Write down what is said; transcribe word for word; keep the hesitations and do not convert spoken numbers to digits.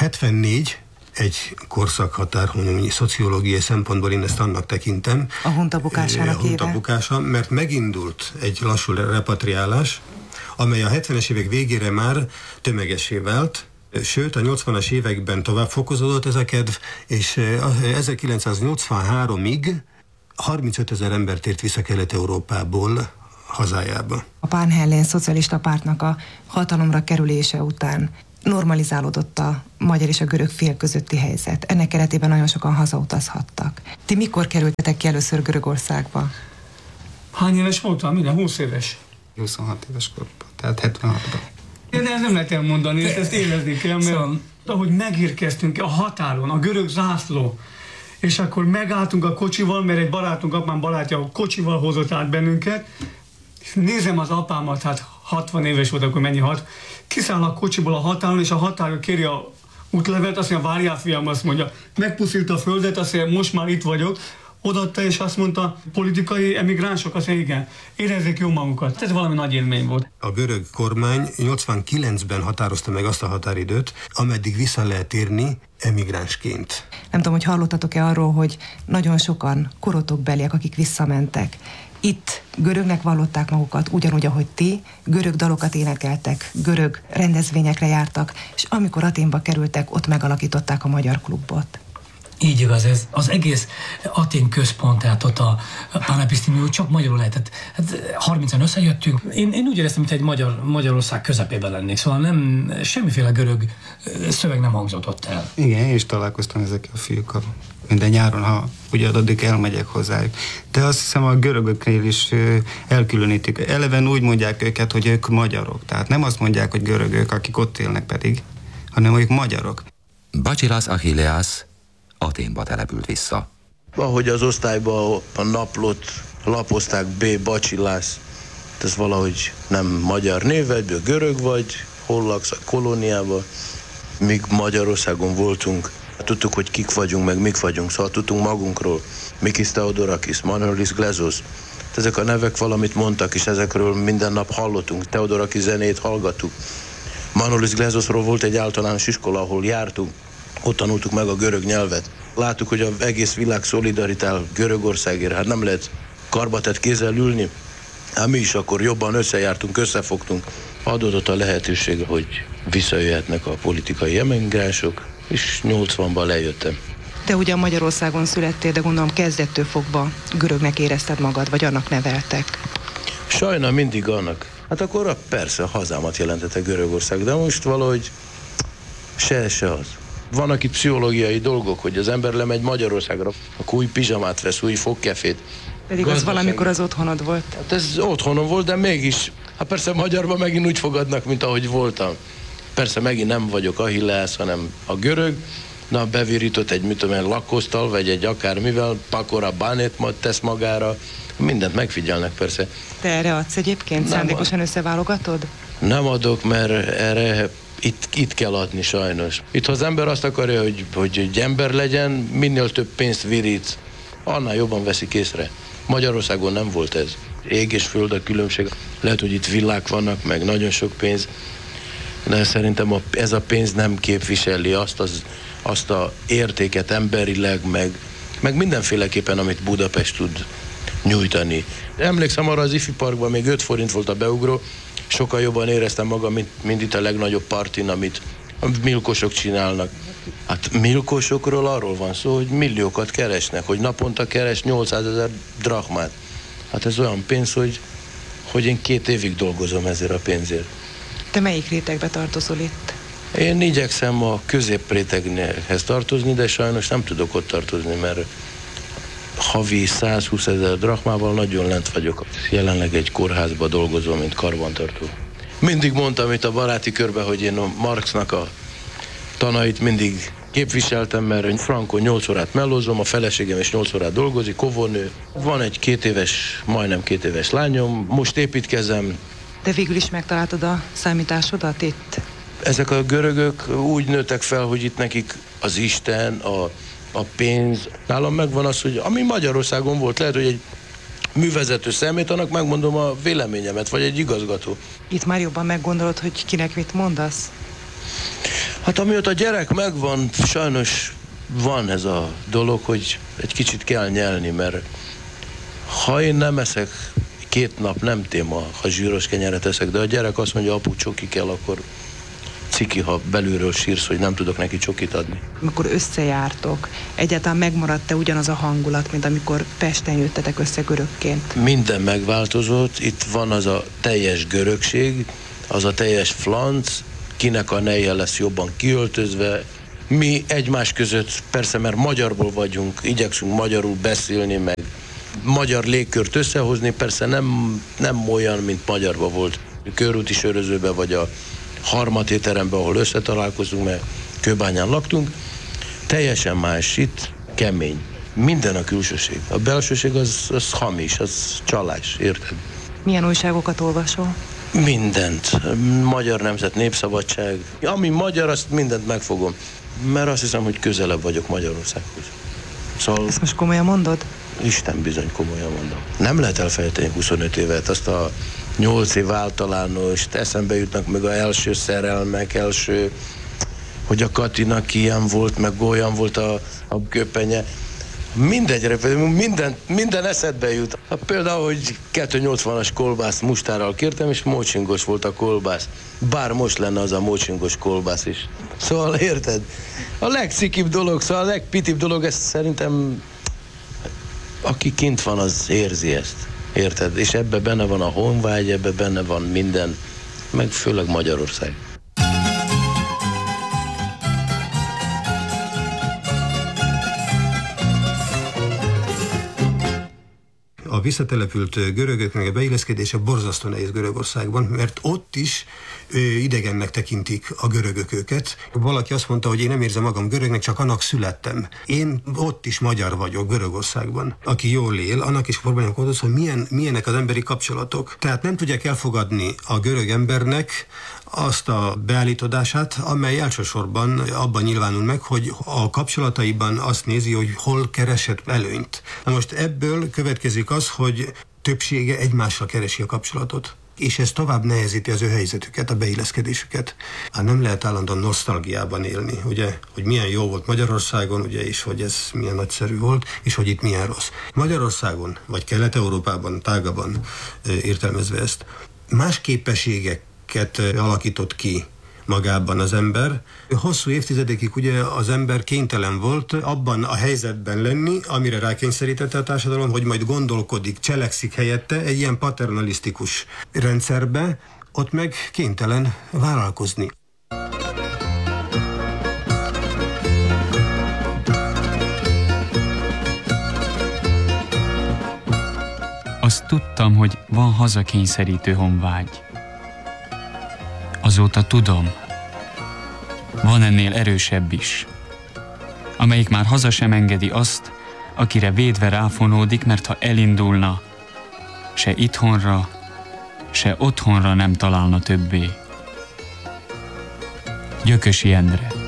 hetvennégy egy korszakhatár, mondjuk szociológiai szempontból én ezt annak tekintem. A hunta bukásának A hunta bukása, mert megindult egy lassú repatriálás, amely a hetvenes évek végére már tömegessé vált, sőt a nyolcvanas években tovább fokozódott ez a kedv, és ezerkilencszáznyolcvanháromig harmincötezer ember tért vissza Kelet-Európából hazájába. A Pán-Hellén szocialista pártnak a hatalomra kerülése után normalizálódott a magyar és a görög fél közötti helyzet. Ennek keretében nagyon sokan hazautazhattak. Ti mikor kerültetek ki először Görögországba? Hány éves voltam? Minden húsz éves. huszonhat éves korban, tehát hetvenhatban. De ezt nem lehet elmondani, ezt, ezt érezni kell, mert szóval, ahogy megérkeztünk a határon, a görög zászló, és akkor megálltunk a kocsival, mert egy barátunk, apám barátja a kocsival hozott át bennünket, és nézem az apámat, hát hatvan éves volt, akkor mennyi hat, kiszáll a kocsiból a határon, és a határon kéri a útlevet, azt mondja, várjál fiam, azt mondja, megpusztítta a földet, azt mondja, most már itt vagyok, odaadta, és azt mondta, politikai emigránsok, azt mondja, igen, érezzék jó magukat. Ez valami nagy élmény volt. A görög kormány nyolcvankilencben határozta meg azt a határidőt, ameddig vissza lehet térni emigránsként. Nem tudom, hogy hallottatok-e arról, hogy nagyon sokan korotokbeliek, akik visszamentek. Itt görögnek vallották magukat, ugyanúgy, ahogy ti, görög dalokat énekeltek, görög rendezvényekre jártak, és amikor Athénba kerültek, ott megalakították a Magyar Klubot. Így igaz, ez az egész Atén központ, tehát ott a Panepistimió csak magyarul lehetett. Hát harmincan összejöttünk. Én, én úgy éreztem, mint egy Magyar, Magyarország közepében lennék, szóval nem, semmiféle görög szöveg nem hangzott ott el. Igen, én is találkoztam ezekkel a fiúkkal. Minden nyáron, ha ugye addig elmegyek hozzájuk. De azt hiszem, a görögöknél is elkülönítik. Eleven úgy mondják őket, hogy ők magyarok. Tehát nem azt mondják, hogy görögök, akik ott élnek pedig, hanem ők magyarok. Bacsilász Achilleász Athénba települt vissza. Ahogy az osztályban a naplót lapozták, B. Bacsilász, ez valahogy nem magyar név, vagy görög vagy, hol laksz a kolóniában. Míg Magyarországon voltunk, tudtuk, hogy kik vagyunk, meg mik vagyunk, szóval tudtunk magunkról. Mikis Theodorakis, Manolis Glezos. Ezek a nevek valamit mondtak, és ezekről minden nap hallottunk. Theodorakis zenét hallgattuk. Manolis Glezosról volt egy általános iskola, ahol jártunk. Ott tanultuk meg a görög nyelvet. Láttuk, hogy az egész világ szolidaritál Görögországért. Hát nem lehet karbatett kézzel ülni. Hát mi is akkor jobban összejártunk, összefogtunk. Adódott a lehetőség, hogy visszajöhetnek a politikai emigránsok, és nyolcvanban lejöttem. Te ugyan Magyarországon születtél, de gondolom kezdettől fogva görögnek érezted magad, vagy annak neveltek. Sajna mindig annak. Hát akkor persze a hazámat jelentette Görögország, de most valahogy se, se az. Vannak itt pszichológiai dolgok, hogy az ember lemegy Magyarországra, akkor új pizsamát vesz, új fogkefét. Pedig az valamikor az otthonod volt. Hát ez otthonom volt, de mégis, hát persze magyarban megint úgy fogadnak, mint ahogy voltam. Persze megint nem vagyok Achilleász, hanem a görög. Na, bevirított egy, mit tudom én, lakóztal, vagy egy akármivel, pakora bánét tesz magára. Mindent megfigyelnek persze. Te erre adsz egyébként? Nem szándékosan ad... összeválogatod? Nem adok, mert erre itt, itt kell adni sajnos. Itt ha az ember azt akarja, hogy, hogy egy ember legyen, minél több pénzt virít, annál jobban veszik észre. Magyarországon nem volt ez. Ég és föld a különbség. Lehet, hogy itt villák vannak, meg nagyon sok pénz, de szerintem a, ez a pénz nem képviseli azt, az, azt a értéket emberileg, meg, meg mindenféleképpen, amit Budapest tud nyújtani. Emlékszem arra, az Ifi Parkban még öt forint volt a beugró, sokkal jobban éreztem magam, mint, mint itt a legnagyobb partin, amit a milkosok csinálnak. Hát milkosokról arról van szó, hogy milliókat keresnek, hogy naponta keres nyolcszázezer drachmát. Hát ez olyan pénz, hogy, hogy én két évig dolgozom ezért a pénzért. Te melyik rétegbe tartozol itt? Én igyekszem a középréteghez tartozni, de sajnos nem tudok ott tartozni, mert havi százhúsz ezer drachmával nagyon lent vagyok. Jelenleg egy kórházban dolgozom, mint karbantartó. Mindig mondtam itt a baráti körbe, hogy én a Marxnak a tanait mindig képviseltem, mert Franco nyolc órát mellózom, a feleségem is nyolc órát dolgozik, kóbornő. Van egy két éves, majdnem két éves lányom, most építkezem. De végül is megtaláltad a számításodat itt? Ezek a görögök úgy nőttek fel, hogy itt nekik az Isten, a, a pénz. Nálam megvan az, hogy ami Magyarországon volt, lehet, hogy egy művezető szemét, annak megmondom a véleményemet, vagy egy igazgató. Itt már jobban meggondolod, hogy kinek mit mondasz? Hát amióta a gyerek megvan, sajnos van ez a dolog, hogy egy kicsit kell nyelni, mert ha én nem eszek, két nap nem téma, ha zsíros kenyeret eszek, de a gyerek azt mondja, apu, csoki kell, akkor ciki, ha belülről sírsz, hogy nem tudok neki csokit adni. Amikor összejártok, egyáltalán megmaradt-e ugyanaz a hangulat, mint amikor Pesten jöttetek össze görögként? Minden megváltozott, itt van az a teljes görögség, az a teljes flanc, kinek a neje lesz jobban kiöltözve. Mi egymás között, persze, mert magyarból vagyunk, igyekszünk magyarul beszélni, meg magyar légkört összehozni, persze nem, nem olyan, mint magyarban volt. Körúti sörözőben vagy a harmat étteremben, ahol összetalálkozunk, mert Kőbányán laktunk. Teljesen más, itt kemény. Minden a külsőség. A belsőség az, az hamis, az csalás, érted? Milyen újságokat olvasol? Mindent. Magyar Nemzet, Népszabadság. Ami magyar, azt mindent megfogom. Mert azt hiszem, hogy közelebb vagyok Magyarországhoz. Szóval... Ezt most komolyan mondod? Isten bizony, komolyan mondom. Nem lehet elfelejteni huszonöt évet, azt a nyolc év általános, eszembe jutnak meg az első szerelmek, első, hogy a Katinak ilyen volt, meg olyan volt a, a köpenye. Mindegyre, minden, minden eszedbe jut. Hát például, hogy kettőszáznyolcvanas kolbász mustárral kértem, és mócsingos volt a kolbász. Bár most lenne az a mócsingos kolbász is. Szóval érted? A legcikibb dolog, szóval a legpitibb dolog, ezt szerintem aki kint van, az érzi ezt. Érted? És ebbe benne van a honvágy, ebbe benne van minden, meg főleg Magyarország. A visszatelepült görögöknek a beilleszkedése borzasztó nehéz Görögországban, mert ott is ö, idegennek tekintik a görögök őket. Valaki azt mondta, hogy én nem érzem magam görögnek, csak annak születtem. Én ott is magyar vagyok Görögországban. Aki jól él, annak is problémák volt az, hogy milyen, milyenek az emberi kapcsolatok. Tehát nem tudják elfogadni a görög embernek azt a beállítodását, amely elsősorban abban nyilvánul meg, hogy a kapcsolataiban azt nézi, hogy hol keresett előnyt. Na most ebből következik az, hogy többsége egymással keresi a kapcsolatot. És ez tovább nehezíti az ő helyzetüket, a beilleszkedésüket. Hát nem lehet állandóan nosztalgiában élni, ugye, hogy milyen jó volt Magyarországon, ugye, és hogy ez milyen nagyszerű volt, és hogy itt milyen rossz. Magyarországon, vagy Kelet-Európában, tágabban értelmezve ezt, más képességek alakított ki magában az ember. Hosszú évtizedekig ugye az ember kénytelen volt abban a helyzetben lenni, amire rákényszerítette a társadalom, hogy majd gondolkodik, cselekszik helyette egy ilyen paternalisztikus rendszerbe, ott meg kénytelen vállalkozni. Azt tudtam, hogy van hazakényszerítő honvágy. Azóta tudom, van ennél erősebb is, amelyik már haza sem engedi azt, akire védve ráfonódik, mert ha elindulna, se itthonra, se otthonra nem találna többé. Gyökösi Endre.